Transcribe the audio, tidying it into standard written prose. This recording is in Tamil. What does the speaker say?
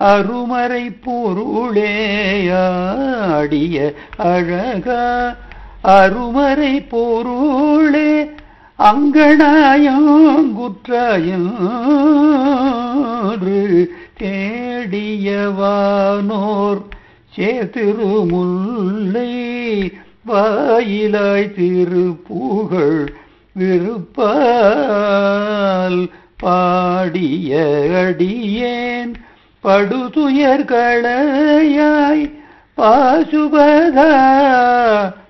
அருமறை பொருளேயாடிய அழகா அருமறை பொருளே அங்கணாயங்குற்றாயன்று தேடியவானோர் சேத்திருமுல்லை வாயிலாய் திருப்புகழ் விருப்பால் பாடிய அடியேன் படுதுயர்களையாய் பாசுபதா